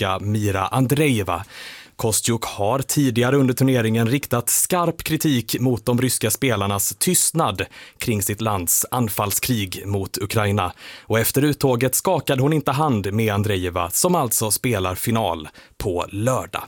ryska Mira Andreeva. Kostyuk har tidigare under turneringen riktat skarp kritik mot de ryska spelarnas tystnad kring sitt lands anfallskrig mot Ukraina. Och efter uttåget skakade hon inte hand med Andreeva, som alltså spelar final på lördag.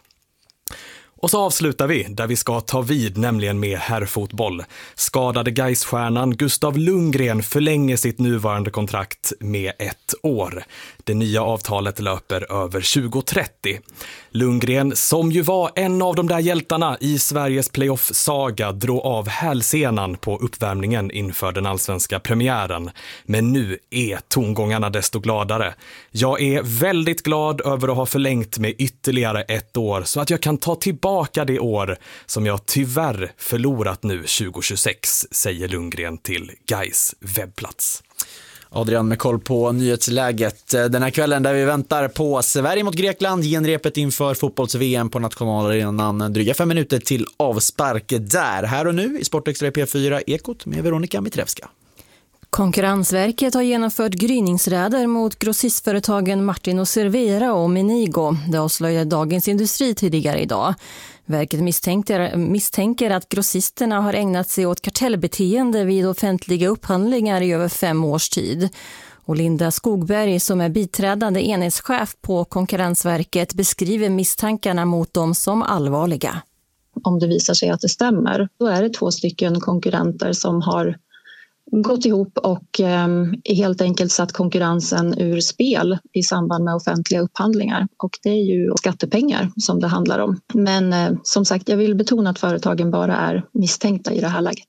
Och så avslutar vi där vi ska ta vid, nämligen med herrfotboll. Skadade Gais-stjärnan Gustav Lundgren förlänger sitt nuvarande kontrakt med 1 år. Det nya avtalet löper över 2030. Lundgren, som ju var en av de där hjältarna i Sveriges playoff-saga, drog av hälsenan på uppvärmningen inför den allsvenska premiären. Men nu är tongångarna desto gladare. Jag är väldigt glad över att ha förlängt med ytterligare 1 år så att jag kan ta tillbaka det år som jag tyvärr förlorat nu 2026, säger Lundgren till Gais webbplats. Adrian med koll på nyhetsläget den här kvällen där vi väntar på Sverige mot Grekland, genrepet inför fotbolls-VM på nationalarenan, dryga 5 minuter till avspark där. Här och nu i Sportextra P4 Ekot med Veronica Mitrevska. Konkurrensverket har genomfört gryningsräder mot grossistföretagen Martin & Servera och Menigo. Det avslöjade Dagens Industri tidigare idag. Verket misstänker att grossisterna har ägnat sig åt kartellbeteende vid offentliga upphandlingar i över 5 års tid. Och Linda Skogberg, som är biträdande enhetschef på Konkurrensverket, beskriver misstankarna mot dem som allvarliga. Om det visar sig att det stämmer, då är det 2 stycken konkurrenter som har gått ihop och helt enkelt satt konkurrensen ur spel i samband med offentliga upphandlingar. Och det är ju skattepengar som det handlar om. Men som sagt, jag vill betona att företagen bara är misstänkta i det här läget.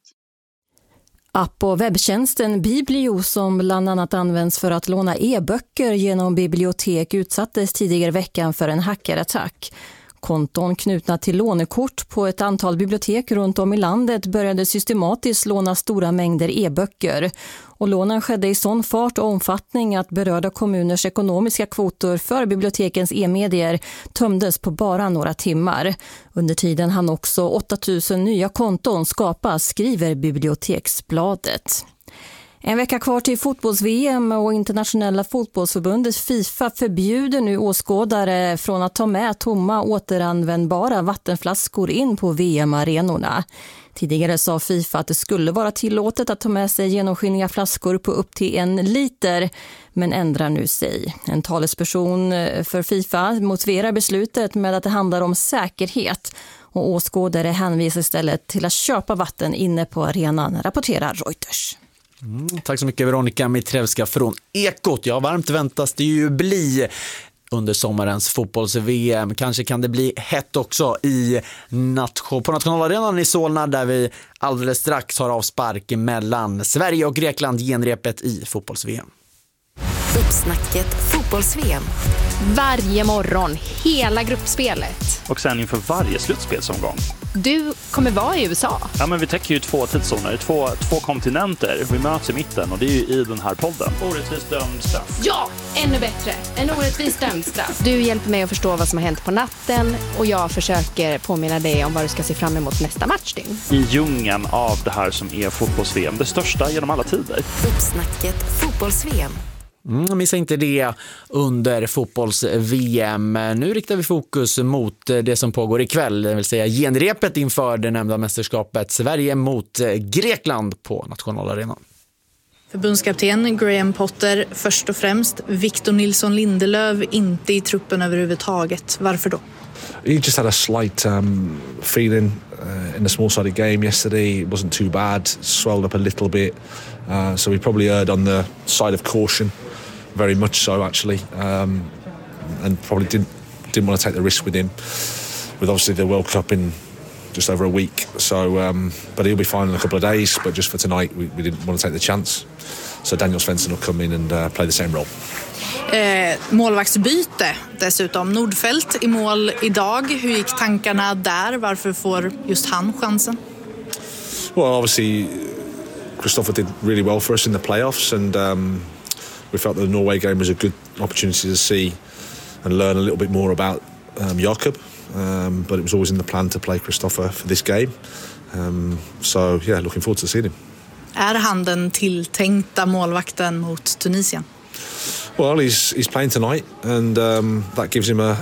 App- och webbtjänsten Biblio, som bland annat används för att låna e-böcker genom bibliotek, utsattes tidigare veckan för en hackerattack. Konton knutna till lånekort på ett antal bibliotek runt om i landet började systematiskt låna stora mängder e-böcker. Och lånen skedde i sån fart och omfattning att berörda kommuners ekonomiska kvoter för bibliotekens e-medier tömdes på bara några timmar. Under tiden hann också 8000 nya konton skapas, skriver Biblioteksbladet. En vecka kvar till fotbolls-VM och internationella fotbollsförbundet FIFA förbjuder nu åskådare från att ta med tomma återanvändbara vattenflaskor in på VM-arenorna. Tidigare sa FIFA att det skulle vara tillåtet att ta med sig genomskinliga flaskor på upp till 1 liter, men ändrar nu sig. En talesperson för FIFA motiverar beslutet med att det handlar om säkerhet, och åskådare hänvisar istället till att köpa vatten inne på arenan, rapporterar Reuters. Tack så mycket Veronica Mitrevska från Ekot. Ja, varmt väntas det ju bli under sommarens fotbolls-VM. Kanske kan det bli hett också på nationalarenan i Solna, där vi alldeles strax har avspark mellan Sverige och Grekland, genrepet i fotbolls-VM. Uppsnacket fotbolls-VM. Varje morgon, hela gruppspelet. Och sen inför varje slutspelsomgång. Du kommer vara i USA. Ja, men vi täcker ju 2 tidszoner, två kontinenter. Vi möts i mitten och det är ju i den här podden. Orättvist dömd straff. Ja, ännu bättre. En orättvist dömd straff. Du hjälper mig att förstå vad som har hänt på natten och jag försöker påminna dig om vad du ska se fram emot nästa matchdygn. I djungeln av det här som är fotbolls-VM, det största genom alla tider. Uppsnacket fotbolls-VM. Missa inte det under fotbolls-VM. Nu riktar vi fokus mot det som pågår ikväll, det vill säga genrepet inför det nämnda mästerskapet, Sverige mot Grekland på nationalarenan. Förbundskapten Graham Potter först och främst. Victor Nilsson Lindelöf inte i truppen överhuvudtaget. Varför då? He just had a slight feeling in the small-sided game yesterday. It wasn't too bad, swelled up a little bit. So we probably erred on the side of caution, very much so actually, and probably didn't want to take the risk with him, with obviously the World Cup in just over a week. So, but he'll be fine in a couple of days. But just for tonight, we didn't want to take the chance. So Daniel Svensson will come in and play the same role. Målvaktsbyte dessutom. Nordfeldt i mål idag. Hur gick tankarna där? Varför får just han chansen? Well, obviously Christopher did really well for us in the playoffs, and we felt that the Norway game was a good opportunity to see and learn a little bit more about Jakob. But it was always in the plan to play Christopher for this game. So yeah, looking forward to seeing him. Är han den tilltänkta målvakten mot Tunisien? Well, he's playing tonight, and that gives him a